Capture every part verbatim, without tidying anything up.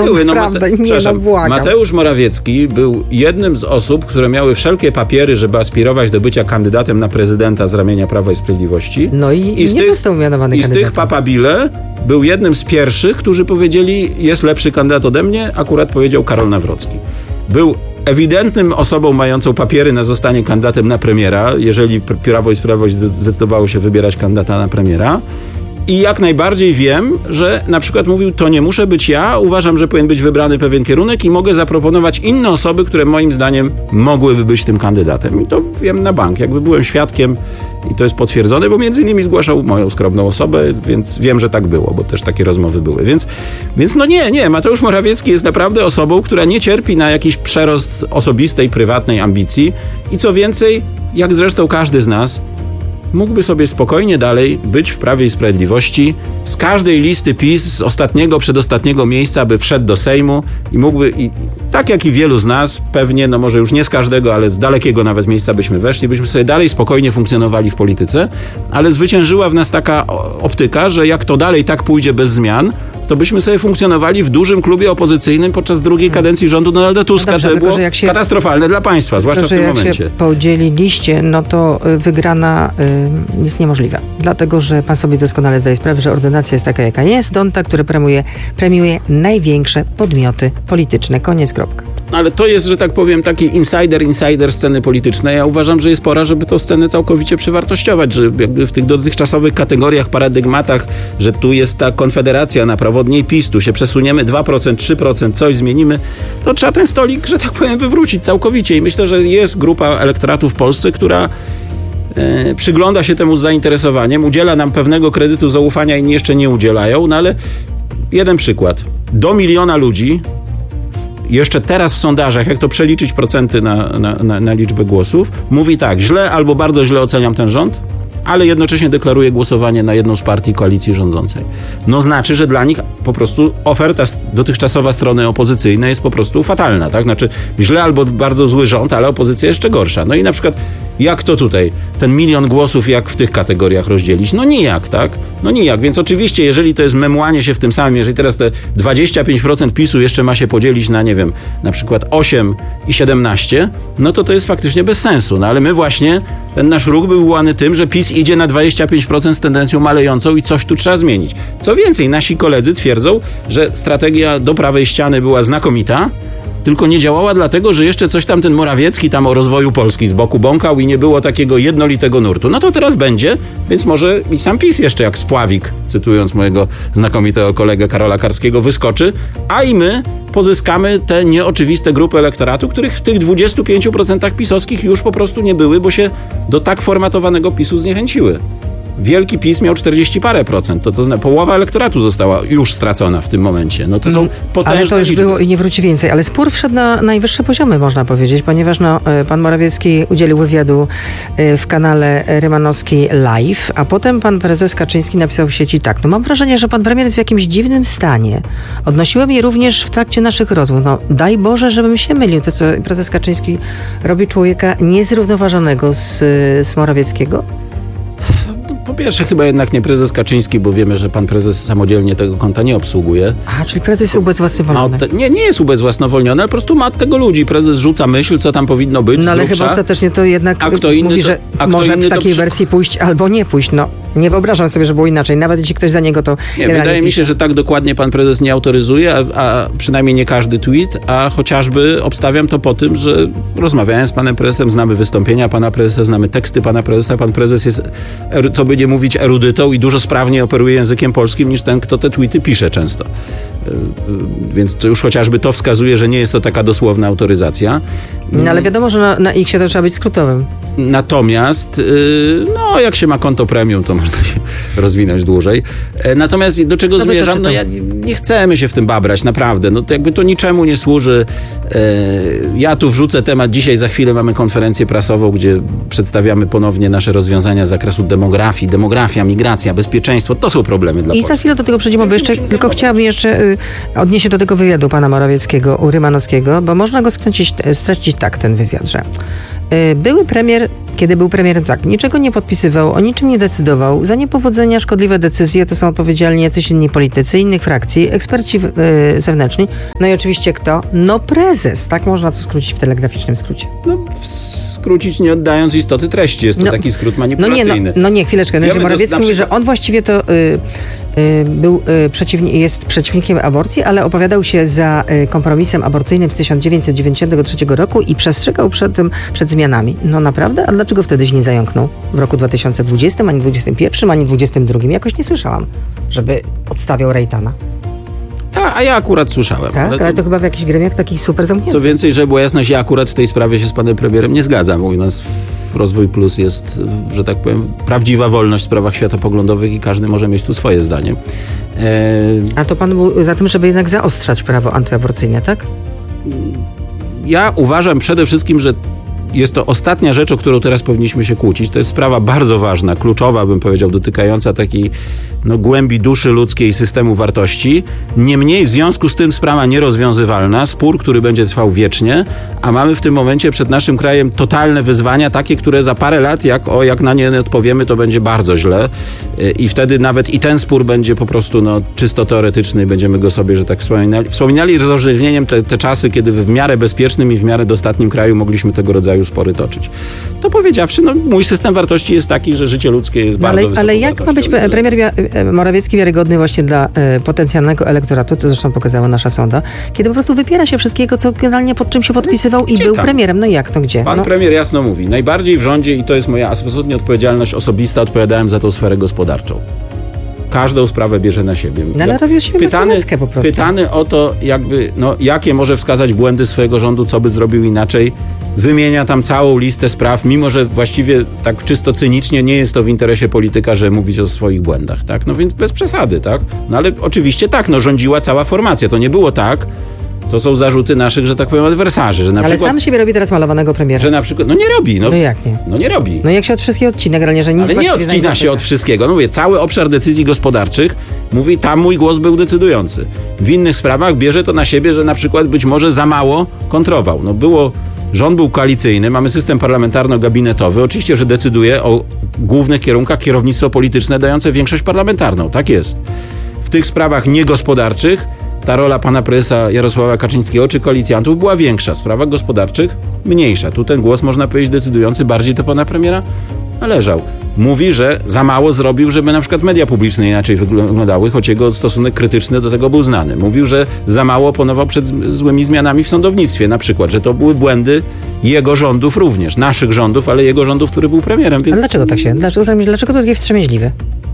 były. No, prawda, Mate- nie, no błagam. Mateusz Morawiecki był jednym z osób, które miały wszelkie papiery, żeby aspirować do bycia kandydatem na prezydenta z ramienia Prawa i Sprawiedliwości. No i, I nie tych, został mianowany I kandydatem. z tych papabile był jednym z pierwszych, którzy powiedzieli, jest lepszy kandydat ode mnie, akurat powiedział Karol Nawrocki. Był ewidentnym osobą mającą papiery na zostanie kandydatem na premiera, jeżeli Prawo i Sprawiedliwość zdecydowało się wybierać kandydata na premiera. I jak najbardziej wiem, że na przykład mówił, to nie muszę być ja, uważam, że powinien być wybrany pewien kierunek i mogę zaproponować inne osoby, które moim zdaniem mogłyby być tym kandydatem. I to wiem na bank. Jakby byłem świadkiem i to jest potwierdzone, bo między innymi zgłaszał moją skromną osobę, więc wiem, że tak było, bo też takie rozmowy były. Więc, więc no nie, nie, Mateusz Morawiecki jest naprawdę osobą, która nie cierpi na jakiś przerost osobistej, prywatnej ambicji i co więcej, jak zresztą każdy z nas, mógłby sobie spokojnie dalej być w Prawie i Sprawiedliwości, z każdej listy PiS, z ostatniego, przedostatniego miejsca, by wszedł do Sejmu i mógłby, i tak jak i wielu z nas, pewnie, no może już nie z każdego, ale z dalekiego nawet miejsca byśmy weszli, byśmy sobie dalej spokojnie funkcjonowali w polityce, ale zwyciężyła w nas taka optyka, że jak to dalej tak pójdzie bez zmian, to byśmy sobie funkcjonowali w dużym klubie opozycyjnym podczas drugiej kadencji rządu Donalda Tuska. No dobrze, to było się, katastrofalne dla państwa, zwłaszcza tylko, w tym jak momencie. Jak się podzieliliście, no to wygrana y, jest niemożliwa. Dlatego, że pan sobie doskonale zdaje sprawę, że ordynacja jest taka, jaka jest. On ta, który premiuje, premiuje największe podmioty polityczne. Koniec, kropka. Ale to jest, że tak powiem, taki insider, insider sceny politycznej. Ja uważam, że jest pora, żeby tę scenę całkowicie przywartościować, że jakby w tych dotychczasowych kategoriach, paradygmatach, że tu jest ta konfederacja na prawo od niej PiS, tu się przesuniemy dwa procent, trzy procent, coś zmienimy, to trzeba ten stolik, że tak powiem, wywrócić całkowicie. I myślę, że jest grupa elektoratu w Polsce, która e, przygląda się temu z zainteresowaniem, udziela nam pewnego kredytu zaufania, inni jeszcze nie udzielają, no ale jeden przykład. Do miliona ludzi jeszcze teraz w sondażach, jak to przeliczyć procenty na, na, na, na liczbę głosów, mówi tak, źle albo bardzo źle oceniam ten rząd, ale jednocześnie deklaruje głosowanie na jedną z partii koalicji rządzącej. No znaczy, że dla nich po prostu oferta dotychczasowa strony opozycyjnej jest po prostu fatalna, tak? Znaczy źle albo bardzo zły rząd, ale opozycja jeszcze gorsza. No i na przykład jak to tutaj, ten milion głosów, jak w tych kategoriach rozdzielić? No nijak, tak? No nijak, więc oczywiście, jeżeli to jest memłanie się w tym samym, jeżeli teraz te dwadzieścia pięć procent PiSu jeszcze ma się podzielić na, nie wiem, na przykład osiem i siedemnaście, no to to jest faktycznie bez sensu. No ale my właśnie, ten nasz ruch był łany tym, że PiS idzie na dwadzieścia pięć procent z tendencją malejącą i coś tu trzeba zmienić. Co więcej, nasi koledzy twierdzą, że strategia do prawej ściany była znakomita, tylko nie działała dlatego, że jeszcze coś tam ten Morawiecki tam o rozwoju Polski z boku bąkał i nie było takiego jednolitego nurtu. No to teraz będzie, więc może i sam PiS jeszcze jak spławik, cytując mojego znakomitego kolegę Karola Karskiego, wyskoczy, a i my pozyskamy te nieoczywiste grupy elektoratu, których w tych dwudziestu pięciu procentach pisowskich już po prostu nie były, bo się do tak formatowanego PiSu zniechęciły. Wielki PiS miał czterdzieści parę procent, to, to zna, połowa elektoratu została już stracona w tym momencie. No to są potężne Ale to już liczby. było i nie wróci więcej. Ale spór wszedł na najwyższe poziomy, można powiedzieć, ponieważ no, pan Morawiecki udzielił wywiadu w kanale Rymanowski Live, a potem pan prezes Kaczyński napisał w sieci tak, no mam wrażenie, że pan premier jest w jakimś dziwnym stanie. Odnosiłem je również w trakcie naszych rozmów. No daj Boże, żebym się mylił. To, co prezes Kaczyński robi człowieka niezrównoważonego z, z Morawieckiego? Po pierwsze chyba jednak nie prezes Kaczyński, bo wiemy, że pan prezes samodzielnie tego konta nie obsługuje. A, czyli prezes jest ubezwłasnowolniony. Te, nie, nie jest ubezwłasnowolniony, ale po prostu ma od tego ludzi. Prezes rzuca myśl, co tam powinno być. No ale chyba ostatecznie to jednak a kto inny mówi, to, że a może kto inny w takiej przy... wersji pójść albo nie pójść. No, nie wyobrażam sobie, że było inaczej. Nawet jeśli ktoś za niego to nie, wydaje mi się, że tak dokładnie pan prezes nie autoryzuje, a, a przynajmniej nie każdy tweet, a chociażby obstawiam to po tym, że rozmawiałem z panem prezesem, znamy wystąpienia pana prezesa, znamy teksty pana prezesa. Pan prezes jest, co by nie mówić, erudytą i dużo sprawniej operuje językiem polskim niż ten, kto te tweety pisze często. Więc to już chociażby to wskazuje, że nie jest to taka dosłowna autoryzacja. No ale wiadomo, że na, na X-ie to trzeba być skrótowym. Natomiast, no jak się ma konto premium, to można się rozwinąć dłużej. Natomiast do czego to zmierzam? No ja nie chcemy się w tym babrać, naprawdę. No to jakby to niczemu nie służy. Ja tu wrzucę temat. Dzisiaj za chwilę mamy konferencję prasową, gdzie przedstawiamy ponownie nasze rozwiązania z zakresu demografii. Demografia, migracja, bezpieczeństwo. To są problemy dla I Polski. za chwilę do tego przejdziemy, bo jeszcze tylko chciałabym jeszcze y, odnieść się do tego wywiadu pana Morawieckiego u Rymanowskiego, bo można go stracić, stracić tak, ten wywiad, że Były premier, kiedy był premierem, tak, niczego nie podpisywał, o niczym nie decydował. Za niepowodzenia, szkodliwe decyzje to są odpowiedzialni jacyś inni politycy, innych frakcji, eksperci yy, zewnętrzni. No i oczywiście kto? No prezes. Tak można to skrócić w telegraficznym skrócie. No, skrócić nie oddając istoty treści. Jest to no, taki skrót manipulacyjny. No nie, no, no nie chwileczkę. No, że Morawiecki mówi, że on właściwie to yy, yy, był, yy, przeciwni- jest przeciwnikiem aborcji, ale opowiadał się za yy, kompromisem aborcyjnym z tysiąc dziewięćset dziewięćdziesiątego trzeciego roku i przestrzegał przed tym, przed zmianami. No naprawdę? A dlaczego wtedy się nie zająknął? W roku dwa tysiące dwudziestym, ani dwudziestym pierwszym, ani dwudziestym drugim. Jakoś nie słyszałam, żeby odstawiał Rejtana. A, a ja akurat słyszałem. Tak, ale to, ale to chyba w jakichś gremiach takich super zamkniętych. Co więcej, żeby była jasność, ja akurat w tej sprawie się z panem premierem nie zgadzam. U nas w Rozwój Plus jest, że tak powiem, prawdziwa wolność w sprawach światopoglądowych i każdy może mieć tu swoje zdanie. E... A to pan był za tym, żeby jednak zaostrzać prawo antyaborcyjne, tak? Ja uważam przede wszystkim, że jest to ostatnia rzecz, o którą teraz powinniśmy się kłócić. To jest sprawa bardzo ważna, kluczowa, bym powiedział, dotykająca takiej no, głębi duszy ludzkiej systemu wartości. Niemniej w związku z tym sprawa nierozwiązywalna, spór, który będzie trwał wiecznie, a mamy w tym momencie przed naszym krajem totalne wyzwania, takie, które za parę lat, jak, o, jak na nie nie odpowiemy, to będzie bardzo źle. I wtedy nawet i ten spór będzie po prostu no, czysto teoretyczny. Będziemy go sobie, że tak wspominali. Wspominali z rozrzewnieniem te, te czasy, kiedy w miarę bezpiecznym i w miarę dostatnim kraju mogliśmy tego rodzaju spory toczyć. To powiedziawszy, no mój system wartości jest taki, że życie ludzkie jest no, bardzo ale, wysoką ale jak ma być premier Morawiecki wiarygodny właśnie dla e, potencjalnego elektoratu, to zresztą pokazała nasza sonda, kiedy po prostu wypiera się wszystkiego, co generalnie pod czym się podpisywał i gdzie był tam? premierem. No jak to gdzie? Pan no. premier jasno mówi, najbardziej w rządzie, i to jest moja absolutnie odpowiedzialność osobista, odpowiadałem za tą sferę gospodarczą. Każdą sprawę bierze na siebie. No, ale robił z siebie pytany, po prostu. pytany o to, jakby, no, jakie może wskazać błędy swojego rządu, co by zrobił inaczej, wymienia tam całą listę spraw, mimo że właściwie tak czysto cynicznie nie jest to w interesie polityka, że mówić o swoich błędach, tak? No więc bez przesady, tak? No ale oczywiście tak, no rządziła cała formacja. To nie było tak, to są zarzuty naszych, że tak powiem, adwersarzy. Że na Ale przykład, sam siebie robi teraz malowanego premiera. Że na przykład, no nie robi. No, no jak nie? No nie robi. No jak się od wszystkiego odcina, generalnie, że nic Ale nie odcina się od wszystkiego. No mówię, cały obszar decyzji gospodarczych mówi, tam mój głos był decydujący. W innych sprawach bierze to na siebie, że na przykład być może za mało kontrował. No było, rząd był koalicyjny, mamy system parlamentarno-gabinetowy. Oczywiście, że decyduje o głównych kierunkach kierownictwo polityczne dające większość parlamentarną. Tak jest. W tych sprawach niegospodarczych ta rola pana prezesa Jarosława Kaczyńskiego czy koalicjantów była większa. W sprawach gospodarczych mniejsza. Tu ten głos, można powiedzieć, decydujący bardziej do pana premiera należał. Mówi, że za mało zrobił, żeby na przykład media publiczne inaczej wyglądały, choć jego stosunek krytyczny do tego był znany. Mówił, że za mało oponował przed złymi zmianami w sądownictwie. Na przykład, że to były błędy jego rządów również. Naszych rządów, ale jego rządów, który był premierem. Więc... A dlaczego tak się? Dlaczego, dlaczego to takie wstrzemięźliwe?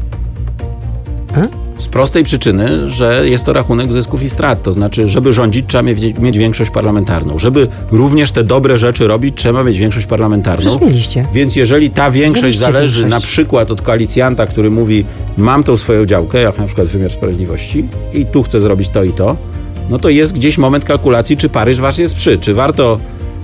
A? Z prostej przyczyny, że jest to rachunek zysków i strat. To znaczy, żeby rządzić, trzeba mieć, mieć większość parlamentarną. Żeby również te dobre rzeczy robić, trzeba mieć większość parlamentarną. Przecież mieliście. Więc jeżeli ta większość Mieliście zależy większość. na przykład od koalicjanta, który mówi, mam tą swoją działkę, jak na przykład wymiar sprawiedliwości i tu chcę zrobić to i to, no to jest gdzieś moment kalkulacji, czy Paryż was jest przy. Czy warto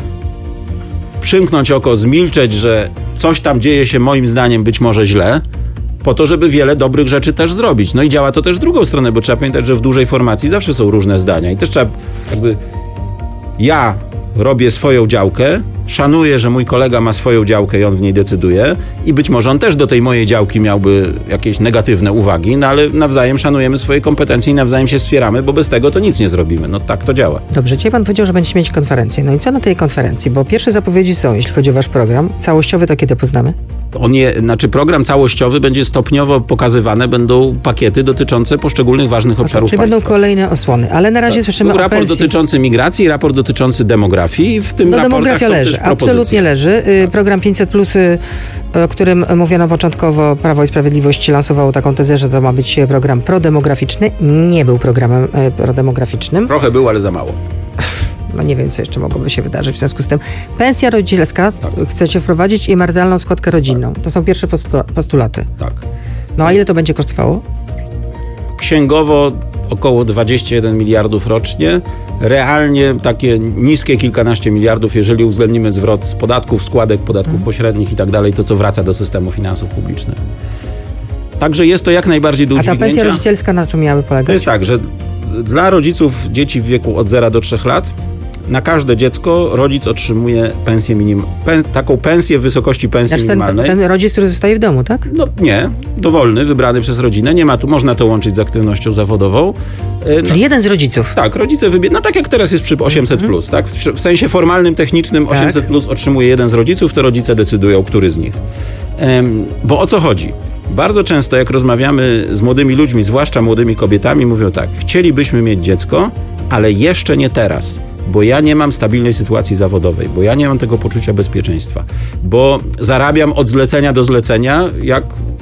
przymknąć oko, zmilczeć, że coś tam dzieje się moim zdaniem być może źle, po to, żeby wiele dobrych rzeczy też zrobić. No i działa to też w drugą stronę, bo trzeba pamiętać, że w dużej formacji zawsze są różne zdania i też trzeba jakby ja robię swoją działkę, szanuję, że mój kolega ma swoją działkę i on w niej decyduje i być może on też do tej mojej działki miałby jakieś negatywne uwagi, no ale nawzajem szanujemy swoje kompetencje i nawzajem się wspieramy, bo bez tego to nic nie zrobimy. No tak to działa. Dobrze, dzisiaj pan powiedział, że będziecie mieć konferencję. No i co na tej konferencji? Bo pierwsze zapowiedzi są, jeśli chodzi o wasz program. Całościowy to kiedy poznamy? On je, znaczy program całościowy będzie stopniowo pokazywane, będą pakiety dotyczące poszczególnych ważnych obszarów Czyli państwa. będą kolejne osłony, ale na razie Tak. słyszymy Był o raport pensji. dotyczący migracji, raport dotyczący demografii. W tym No raportach demografia są leży, też propozycje. absolutnie leży. Y, Program pięćset plus, y, o którym mówiono początkowo, Prawo i Sprawiedliwość lansowało taką tezę, że to ma być program prodemograficzny. Nie był programem y, prodemograficznym. Trochę był, ale za mało. No nie wiem, co jeszcze mogłoby się wydarzyć w związku z tym. Pensja rodzicielska Tak. chcecie wprowadzić i emerytalną składkę rodzinną. To są pierwsze postula- postulaty. Tak. No a ile to będzie kosztowało? Księgowo około dwadzieścia jeden miliardów rocznie. Realnie takie niskie kilkanaście miliardów, jeżeli uwzględnimy zwrot z podatków, składek, podatków Hmm. pośrednich i tak dalej, to co wraca do systemu finansów publicznych. Także jest to jak najbardziej do A ta udźwignięcia. pensja rodzicielska na czym miałaby polegać? To jest tak, że dla rodziców dzieci w wieku od zera do trzech lat na każde dziecko rodzic otrzymuje pensję minim, pen, taką pensję w wysokości pensji znaczy minimalnej. Ten, ten rodzic, który zostaje w domu, tak? No nie, dowolny, wybrany przez rodzinę. Nie ma tu, można to łączyć z aktywnością zawodową. No, jeden z rodziców. Tak, rodzice wybierają, no tak jak teraz jest przy osiemset plus, tak? W, w sensie formalnym, technicznym tak. osiemset plus otrzymuje jeden z rodziców, to rodzice decydują, który z nich. Um, bo o co chodzi? Bardzo często jak rozmawiamy z młodymi ludźmi, zwłaszcza młodymi kobietami, mówią tak, chcielibyśmy mieć dziecko, ale jeszcze nie teraz, bo ja nie mam stabilnej sytuacji zawodowej, bo ja nie mam tego poczucia bezpieczeństwa, bo zarabiam od zlecenia do zlecenia, jak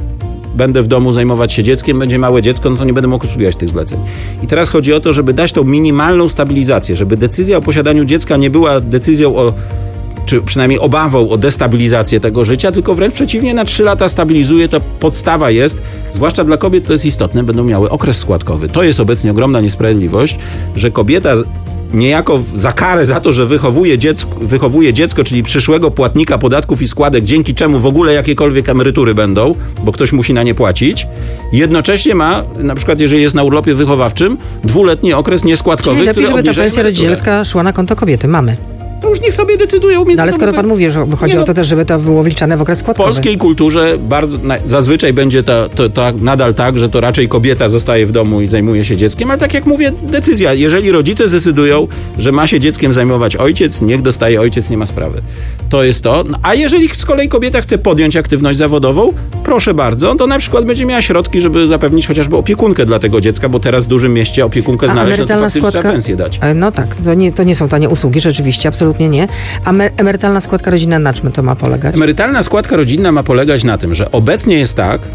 będę w domu zajmować się dzieckiem, będzie małe dziecko, no to nie będę mógł obsługiwać tych zleceń. I teraz chodzi o to, żeby dać tą minimalną stabilizację, żeby decyzja o posiadaniu dziecka nie była decyzją o czy przynajmniej obawą o destabilizację tego życia, tylko wręcz przeciwnie, na trzy lata stabilizuje, to podstawa jest, zwłaszcza dla kobiet to jest istotne, będą miały okres składkowy. To jest obecnie ogromna niesprawiedliwość, że kobieta niejako za karę za to, że wychowuje dziecko, wychowuje dziecko, czyli przyszłego płatnika podatków i składek, dzięki czemu w ogóle jakiekolwiek emerytury będą, bo ktoś musi na nie płacić, jednocześnie ma, na przykład jeżeli jest na urlopie wychowawczym, dwuletni okres nieskładkowy, czyli lepiej, który żeby ta obniża pensja emeryturę. rodzicielska szła na konto kobiety. Mamy. To już niech sobie decydują między No ale skoro sobą. pan mówi, że chodzi Nie, o no, to też, żeby to było wliczane w okres w składkowy. polskiej kulturze bardzo, na, zazwyczaj będzie to, to, to nadal tak, że to raczej kobieta zostaje w domu i zajmuje się dzieckiem, ale tak jak mówię, decyzja. Jeżeli rodzice zdecydują, że ma się dzieckiem zajmować ojciec, niech dostaje ojciec, nie ma sprawy. To jest to. No, a jeżeli z kolei kobieta chce podjąć aktywność zawodową, proszę bardzo, to na przykład będzie miała środki, żeby zapewnić chociażby opiekunkę dla tego dziecka, bo teraz w dużym mieście opiekunkę znaleźć, no to faktycznie trzeba pensję dać. No tak, to nie, to nie są tanie usługi, rzeczywiście, absolutnie nie. A me- emerytalna składka rodzinna na czym to ma polegać? Emerytalna składka rodzinna ma polegać na tym, że obecnie jest tak,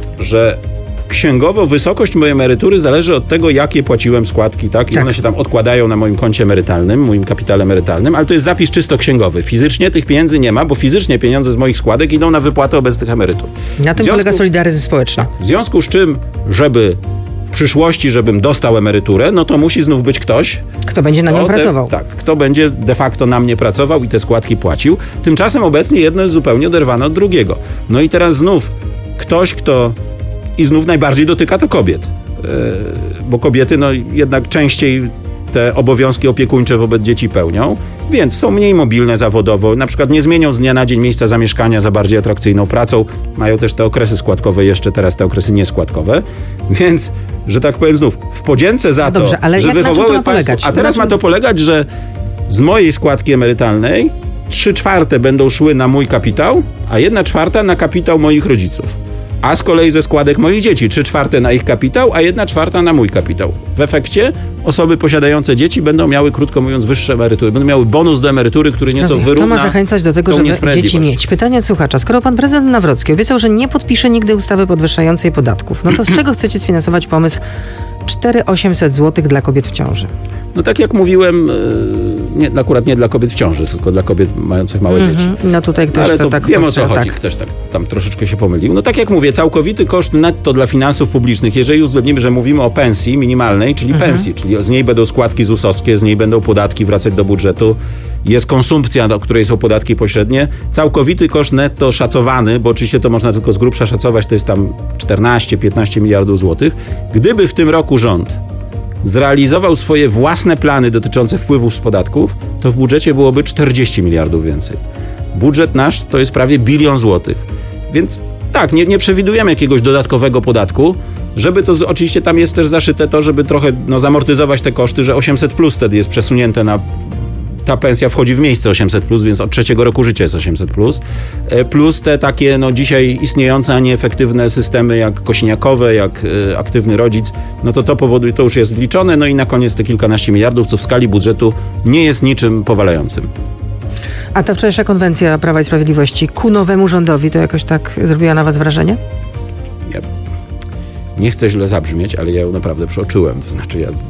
że księgowo wysokość mojej emerytury zależy od tego, jakie płaciłem składki, tak? I tak. one się tam odkładają na moim koncie emerytalnym, moim kapitale emerytalnym, ale to jest zapis czysto księgowy. Fizycznie tych pieniędzy nie ma, bo fizycznie pieniądze z moich składek idą na wypłatę obecnych emerytur. Na tym związku, polega solidaryzm społeczny. W związku z czym, żeby w przyszłości, żebym dostał emeryturę, no to musi znów być ktoś, kto będzie na nią te, pracował. Tak, kto będzie de facto na mnie pracował i te składki płacił. Tymczasem obecnie jedno jest zupełnie oderwane od drugiego. No i teraz znów ktoś, kto... I znów najbardziej dotyka to kobiet. Yy, bo kobiety no jednak częściej te obowiązki opiekuńcze wobec dzieci pełnią, więc są mniej mobilne zawodowo, na przykład nie zmienią z dnia na dzień miejsca zamieszkania za bardziej atrakcyjną pracą, mają też te okresy składkowe, jeszcze teraz te okresy nieskładkowe, więc, że tak powiem znów, w podzięce za no dobrze, to, ale że jak, wychowały ma państwo, a teraz ma to polegać, że z mojej składki emerytalnej trzy czwarte będą szły na mój kapitał, a jedna czwarta na kapitał moich rodziców. A z kolei ze składek moich dzieci trzy czwarte na ich kapitał, a jedna czwarta na mój kapitał. W efekcie osoby posiadające dzieci będą miały, krótko mówiąc, wyższe emerytury. Będą miały bonus do emerytury, który nieco Rozumiem. wyrówna. To ma zachęcać do tego, żeby dzieci mieć. Pytanie od słuchacza. Skoro pan prezydent Nawrocki obiecał, że nie podpisze nigdy ustawy podwyższającej podatków, no to z czego chcecie sfinansować pomysł cztery tysiące osiemset złotych dla kobiet w ciąży? No tak jak mówiłem, nie, akurat nie dla kobiet w ciąży, tylko dla kobiet mających małe mm-hmm. dzieci. No tutaj ktoś ale to, to tak wiem o co tak. chodzi, ktoś tak tam troszeczkę się pomylił. No tak jak mówię, całkowity koszt netto dla finansów publicznych, jeżeli uwzględnimy, że mówimy o pensji minimalnej, czyli mm-hmm. pensji, czyli z niej będą składki zusowskie, z niej będą podatki wracać do budżetu, jest konsumpcja, do której są podatki pośrednie, całkowity koszt netto szacowany, bo oczywiście to można tylko z grubsza szacować, to jest tam czternaście piętnaście miliardów złotych. Gdyby w tym roku rząd zrealizował swoje własne plany dotyczące wpływów z podatków, to w budżecie byłoby czterdzieści miliardów więcej. Budżet nasz to jest prawie bilion złotych. Więc tak, nie, nie przewidujemy jakiegoś dodatkowego podatku, żeby to, oczywiście tam jest też zaszyte to, żeby trochę no, zamortyzować te koszty, że osiemset plus wtedy jest przesunięte na... Ta pensja wchodzi w miejsce osiemset plus, więc od trzeciego roku życia jest osiemset plus. Plus te takie no, dzisiaj istniejące, a nieefektywne systemy jak kosiniakowe, jak y, aktywny rodzic, no to to powoduje, to już jest liczone, no i na koniec te kilkanaście miliardów, co w skali budżetu nie jest niczym powalającym. A ta wczorajsza konwencja Prawa i Sprawiedliwości ku nowemu rządowi to jakoś tak zrobiła na was wrażenie? Ja nie chcę źle zabrzmieć, ale ja ją naprawdę przeoczyłem. To znaczy ja...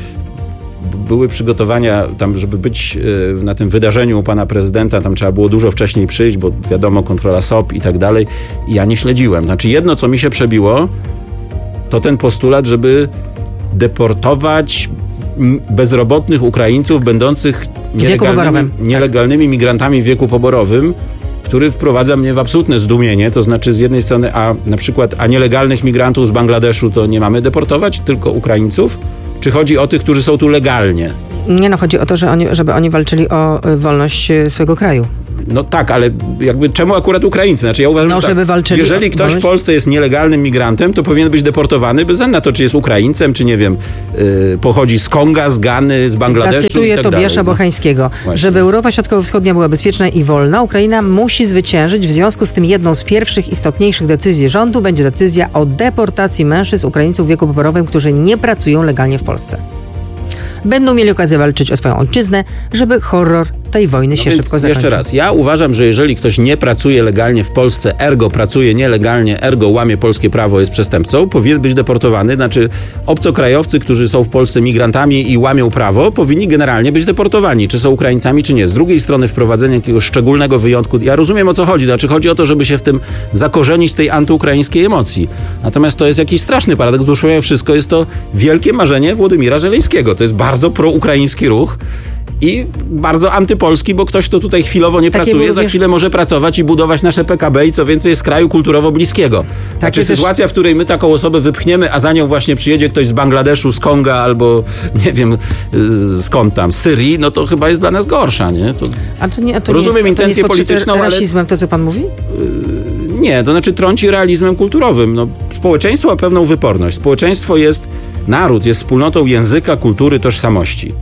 Były przygotowania tam, żeby być na tym wydarzeniu u pana prezydenta, tam trzeba było dużo wcześniej przyjść, bo wiadomo, kontrola S O P i tak dalej. I ja nie śledziłem. Znaczy jedno, co mi się przebiło, to ten postulat, żeby deportować bezrobotnych Ukraińców będących nielegalnymi, nielegalnymi migrantami w wieku poborowym, który wprowadza mnie w absolutne zdumienie. To znaczy z jednej strony, a na przykład a nielegalnych migrantów z Bangladeszu to nie mamy deportować, tylko Ukraińców? Czy chodzi o tych, którzy są tu legalnie? Nie no, chodzi o to, że oni, żeby oni walczyli o wolność swojego kraju. No tak, ale jakby czemu akurat Ukraińcy? Znaczy ja uważam, no, że żeby tak, walczyli jeżeli ktoś wolność... w Polsce jest nielegalnym migrantem, to powinien być deportowany bez względu na to, czy jest Ukraińcem, czy nie wiem, yy, pochodzi z Konga, z Gany, z Bangladeszu. Zacytuję i tak Tobiasza dalej. Bochańskiego. No. Żeby Europa Środkowo-Wschodnia była bezpieczna i wolna, Ukraina musi zwyciężyć. W związku z tym jedną z pierwszych istotniejszych decyzji rządu będzie decyzja o deportacji mężczyzn Ukraińców w wieku poborowym, którzy nie pracują legalnie w Polsce. Będą mieli okazję walczyć o swoją ojczyznę, żeby horror tej wojny no się szybko zakończył. Jeszcze raz, ja uważam, że jeżeli ktoś nie pracuje legalnie w Polsce, ergo pracuje nielegalnie, ergo łamie polskie prawo, jest przestępcą, powinien być deportowany. Znaczy obcokrajowcy, którzy są w Polsce migrantami i łamią prawo, powinni generalnie być deportowani, czy są Ukraińcami, czy nie. Z drugiej strony wprowadzenie jakiegoś szczególnego wyjątku, ja rozumiem, o co chodzi, znaczy chodzi o to, żeby się w tym zakorzenić z tej antyukraińskiej emocji. Natomiast to jest jakiś straszny paradoks, bo już wszystko jest to wielkie marzenie Włodymira Żeleńskiego. To jest bardzo proukraiński ruch i bardzo antypolski, bo ktoś, kto tutaj chwilowo nie Takie pracuje, za chwilę może pracować i budować nasze P K B i co więcej jest z kraju kulturowo bliskiego. Znaczy też... sytuacja, w której my taką osobę wypchniemy, a za nią właśnie przyjedzie ktoś z Bangladeszu, z Konga albo nie wiem skąd tam, z Syrii, no to chyba jest dla nas gorsza, nie? To... A to nie a to Rozumiem nie jest, intencję to nie jest polityczną, ale... rasizmem to, co pan mówi? Yy, nie, to znaczy trąci realizmem kulturowym. No, społeczeństwo ma pewną wyporność. Społeczeństwo jest, naród jest wspólnotą języka, kultury, tożsamości.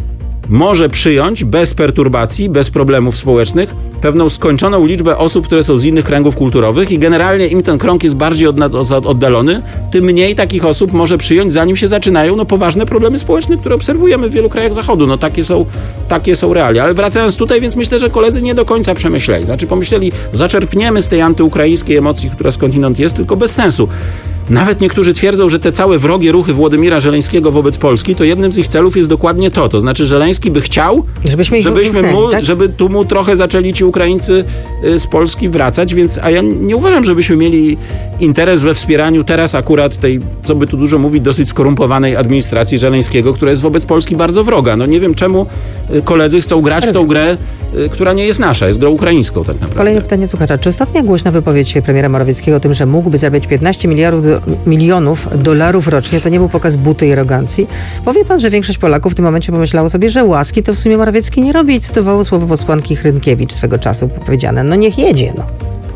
Może przyjąć bez perturbacji, bez problemów społecznych pewną skończoną liczbę osób, które są z innych kręgów kulturowych i generalnie im ten krąg jest bardziej oddalony, tym mniej takich osób może przyjąć, zanim się zaczynają no, poważne problemy społeczne, które obserwujemy w wielu krajach Zachodu. No takie są, takie są realia. Ale wracając tutaj, więc myślę, że koledzy nie do końca przemyśleli. Znaczy pomyśleli, zaczerpniemy z tej antyukraińskiej emocji, która skądinąd jest, tylko bez sensu. Nawet niektórzy twierdzą, że te całe wrogie ruchy Włodymira Żeleńskiego wobec Polski, to jednym z ich celów jest dokładnie to. To znaczy Żeleński by chciał, żebyśmy, żebyśmy mu, tak? żeby tu mu trochę zaczęli ci Ukraińcy z Polski wracać, więc a ja nie uważam, żebyśmy mieli interes we wspieraniu teraz akurat tej, co by tu dużo mówić, dosyć skorumpowanej administracji Żeleńskiego, która jest wobec Polski bardzo wroga. No nie wiem, czemu koledzy chcą grać w tą grę, która nie jest nasza, jest grą ukraińską tak naprawdę. Kolejne pytanie słuchacza. Czy ostatnia głośna wypowiedź premiera Morawieckiego o tym, że mógłby zarabiać piętnaście miliardów milionów dolarów rocznie, to nie był pokaz buty i arogancji? Powie pan, że większość Polaków w tym momencie pomyślało sobie, że łaski to w sumie Morawiecki nie robi i cytowało słowo posłanki Hrynkiewicz swego czasu powiedziane. No niech jedzie, no.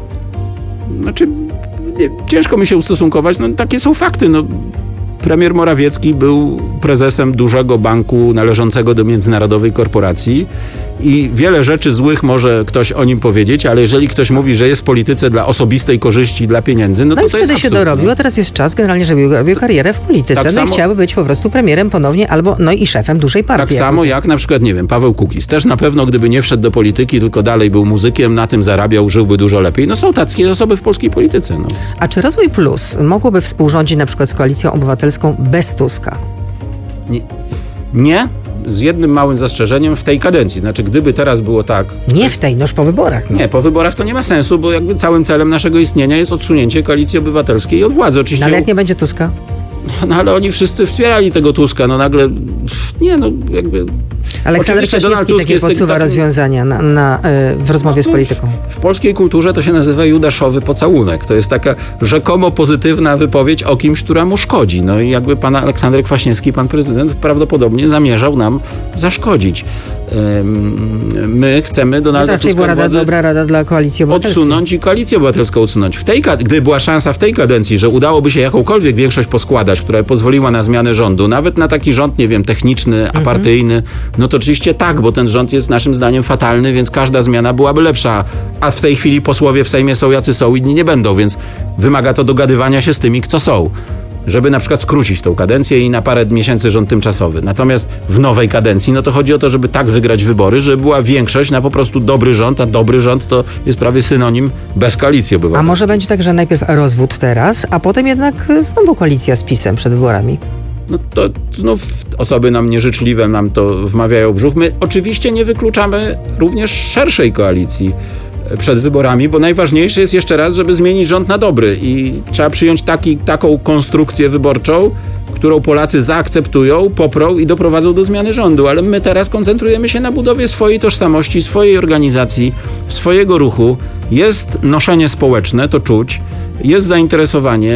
Znaczy, nie, ciężko mi się ustosunkować, no takie są fakty, no. Premier Morawiecki był prezesem dużego banku należącego do międzynarodowej korporacji i wiele rzeczy złych może ktoś o nim powiedzieć, ale jeżeli ktoś mówi, że jest w polityce dla osobistej korzyści, dla pieniędzy, no, no to to jest wtedy się dorobił, a teraz jest czas generalnie, żeby robił karierę w polityce. Tak no samo, i chciałby być po prostu premierem ponownie albo, no i szefem dużej partii. Tak samo jak na przykład, nie wiem, Paweł Kukiz. Też na pewno, gdyby nie wszedł do polityki, tylko dalej był muzykiem, na tym zarabiał, żyłby dużo lepiej. No są takie osoby w polskiej polityce. No. A czy Rozwój Plus mogłoby współrządzić na przykład z Koalicją Obywatelską bez Tuska? Nie. Nie? Z jednym małym zastrzeżeniem w tej kadencji. Znaczy, gdyby teraz było tak... Nie w tej, noż po wyborach. No. Nie, po wyborach to nie ma sensu, bo jakby całym celem naszego istnienia jest odsunięcie Koalicji Obywatelskiej od władzy. Oczywiście... No ale jak nie będzie Tuska? No ale oni wszyscy wspierali tego Tuska. No nagle... Nie, no jakby... Aleksander Kwaśniewski takie podsuwa tak... rozwiązania na, na, w rozmowie no z polityką. W polskiej kulturze to się nazywa judaszowy pocałunek. To jest taka rzekomo pozytywna wypowiedź o kimś, która mu szkodzi. No i jakby pan Aleksander Kwaśniewski, pan prezydent, prawdopodobnie zamierzał nam zaszkodzić. My chcemy Donalda no, Tuska była rada, dobra rada dla Koalicji Obywatelskiej. Odsunąć i Koalicję Obywatelską odsunąć. W tej, gdyby była szansa w tej kadencji, że udałoby się jakąkolwiek większość poskładać, która pozwoliła na zmianę rządu, nawet na taki rząd, nie wiem, techniczny, mhm. apartyjny, no to oczywiście tak, bo ten rząd jest naszym zdaniem fatalny, więc każda zmiana byłaby lepsza. A w tej chwili posłowie w Sejmie są jacy są, inni nie będą, więc wymaga to dogadywania się z tymi, co są. Żeby na przykład skrócić tą kadencję i na parę miesięcy rząd tymczasowy. Natomiast w nowej kadencji, no to chodzi o to, żeby tak wygrać wybory, żeby była większość na po prostu dobry rząd, a dobry rząd to jest prawie synonim bez Koalicji Obywatelskiej. A może będzie tak, że najpierw rozwód teraz, a potem jednak znowu koalicja z PiS-em przed wyborami? No to znów osoby nam nieżyczliwe nam to wmawiają brzuch. My oczywiście nie wykluczamy również szerszej koalicji przed wyborami, bo najważniejsze jest jeszcze raz, żeby zmienić rząd na dobry i trzeba przyjąć taki, taką konstrukcję wyborczą, którą Polacy zaakceptują, poprą i doprowadzą do zmiany rządu. Ale my teraz koncentrujemy się na budowie swojej tożsamości, swojej organizacji, swojego ruchu. Jest noszenie społeczne, to czuć, jest zainteresowanie,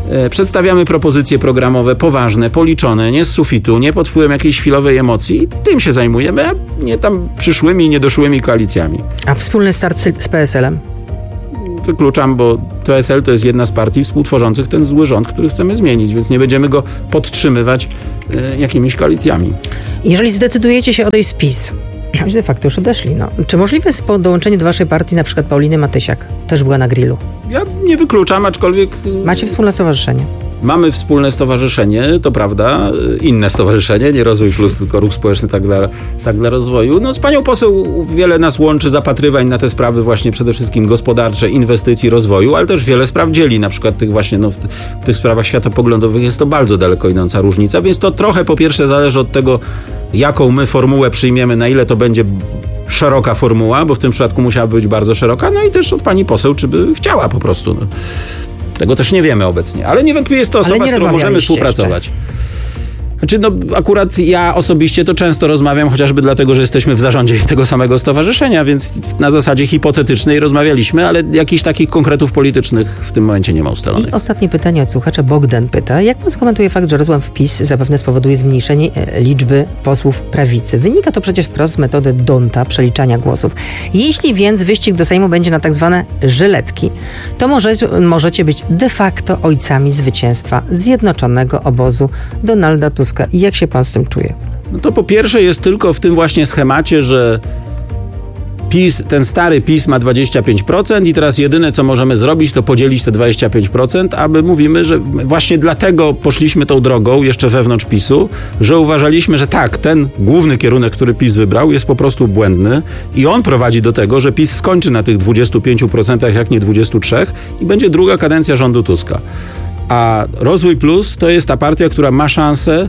Przedstawiamy propozycje programowe poważne, policzone, nie z sufitu, nie pod wpływem jakiejś chwilowej emocji. I tym się zajmujemy, a nie tam przyszłymi, niedoszłymi koalicjami. A wspólny start z P S L-em? Wykluczam, bo P S L to jest jedna z partii współtworzących ten zły rząd, który chcemy zmienić, więc nie będziemy go podtrzymywać y, jakimiś koalicjami. Jeżeli zdecydujecie się odejść z PiS, choć de facto już odeszli, no. Czy możliwe jest dołączenie do waszej partii na przykład Pauliny Matysiak? Też była na grillu. Ja nie wykluczam, aczkolwiek... Macie wspólne stowarzyszenie. Mamy wspólne stowarzyszenie, to prawda, inne stowarzyszenie, nie Rozwój Plus, tylko Ruch Społeczny tak dla, tak dla rozwoju. No z panią poseł wiele nas łączy zapatrywań na te sprawy właśnie przede wszystkim gospodarcze, inwestycji, rozwoju, ale też wiele spraw dzieli, na przykład tych właśnie no, w, w tych sprawach światopoglądowych jest to bardzo daleko idąca różnica, więc to trochę po pierwsze zależy od tego, jaką my formułę przyjmiemy, na ile to będzie szeroka formuła, bo w tym przypadku musiałaby być bardzo szeroka, no i też od pani poseł, czy by chciała po prostu. No. Tego też nie wiemy obecnie, ale niewątpliwie jest to osoba, z którą możemy współpracować. Jeszcze. Znaczy, no akurat ja osobiście to często rozmawiam, chociażby dlatego, że jesteśmy w zarządzie tego samego stowarzyszenia, więc na zasadzie hipotetycznej rozmawialiśmy, ale jakichś takich konkretów politycznych w tym momencie nie ma ustalonych. I ostatnie pytanie od słuchacza. Bogdan pyta, jak pan skomentuje fakt, że rozłam w PiS zapewne spowoduje zmniejszenie liczby posłów prawicy? Wynika to przecież wprost z metody Donta, przeliczania głosów. Jeśli więc wyścig do Sejmu będzie na tak zwane żyletki, to może, możecie być de facto ojcami zwycięstwa zjednoczonego obozu Donalda Tuska. I jak się pan z tym czuje? No to po pierwsze jest tylko w tym właśnie schemacie, że PiS, ten stary PiS ma dwadzieścia pięć procent i teraz jedyne, co możemy zrobić, to podzielić te dwadzieścia pięć procent, aby mówimy, że właśnie dlatego poszliśmy tą drogą jeszcze wewnątrz PiSu, że uważaliśmy, że tak, ten główny kierunek, który PiS wybrał, jest po prostu błędny i on prowadzi do tego, że PiS skończy na tych dwudziestu pięciu procentach, jak nie dwudziestu trzech i będzie druga kadencja rządu Tuska. A Rozwój Plus to jest ta partia, która ma szansę,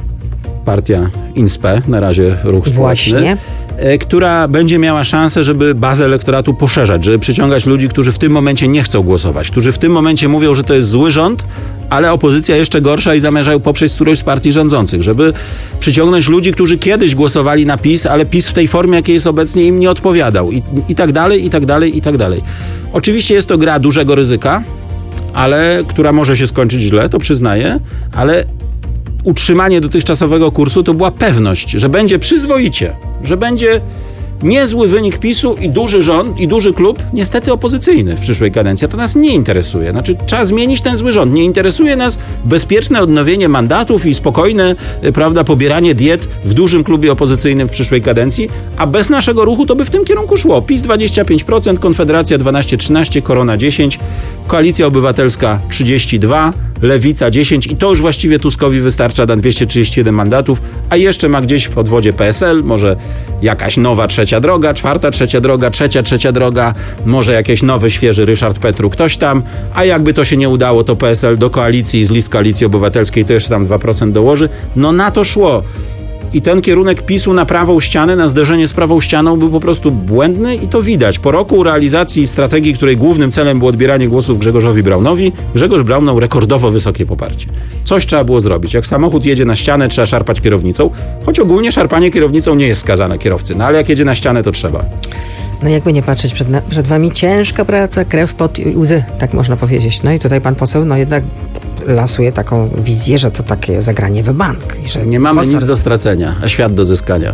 partia INSPE, na razie Ruch Społeczny, e, która będzie miała szansę, żeby bazę elektoratu poszerzać, żeby przyciągać ludzi, którzy w tym momencie nie chcą głosować, którzy w tym momencie mówią, że to jest zły rząd, ale opozycja jeszcze gorsza i zamierzają poprzeć którąś z partii rządzących, żeby przyciągnąć ludzi, którzy kiedyś głosowali na PiS, ale PiS w tej formie, jakiej jest obecnie, im nie odpowiadał i, i tak dalej, i tak dalej, i tak dalej. Oczywiście jest to gra dużego ryzyka, ale która może się skończyć źle, to przyznaję, ale utrzymanie dotychczasowego kursu to była pewność, że będzie przyzwoicie, że będzie niezły wynik PiSu i duży rząd, i duży klub, niestety opozycyjny w przyszłej kadencji. To nas nie interesuje. Znaczy, trzeba zmienić ten zły rząd. Nie interesuje nas bezpieczne odnowienie mandatów i spokojne, prawda, pobieranie diet w dużym klubie opozycyjnym w przyszłej kadencji, a bez naszego ruchu to by w tym kierunku szło. PiS dwadzieścia pięć procent, Konfederacja dwanaście trzynaście, Korona dziesięć, Koalicja Obywatelska trzydzieści dwa, Lewica dziesięć i to już właściwie Tuskowi wystarcza na dwieście trzydzieści jeden mandatów, a jeszcze ma gdzieś w odwodzie P S L, może jakaś nowa trzecia droga, czwarta trzecia droga, trzecia trzecia droga, może jakiś nowy, świeży Ryszard Petru, ktoś tam, a jakby to się nie udało, to P S L do koalicji, z list Koalicji Obywatelskiej to jeszcze tam dwa procent dołoży. No na to szło. I ten kierunek PiSu na prawą ścianę, na zderzenie z prawą ścianą był po prostu błędny i to widać. Po roku realizacji strategii, której głównym celem było odbieranie głosów Grzegorzowi Braunowi, Grzegorz Braun miał rekordowo wysokie poparcie. Coś trzeba było zrobić. Jak samochód jedzie na ścianę, trzeba szarpać kierownicą, choć ogólnie szarpanie kierownicą nie jest skazane kierowcy, no ale jak jedzie na ścianę, to trzeba. No jakby nie patrzeć, przed, na, przed wami ciężka praca, krew, pot i łzy, tak można powiedzieć. No i tutaj pan poseł, no jednak lasuje taką wizję, że to takie zagranie w bank. I że nie mamy nic do stracenia, a świat do zyskania.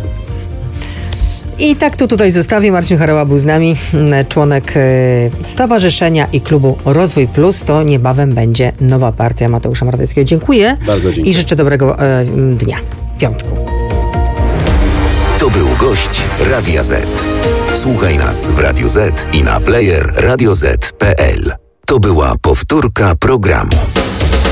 I tak tu tutaj zostawię. Marcin Harała był z nami, członek Stowarzyszenia i Klubu Rozwój Plus. To niebawem będzie nowa partia Mateusza Morawieckiego. Dziękuję. Bardzo dziękuję. I życzę dobrego e, dnia, piątku. To był gość Radia Z. Słuchaj nas w Radio Z i na player radio zet kropka pe el. To była powtórka programu.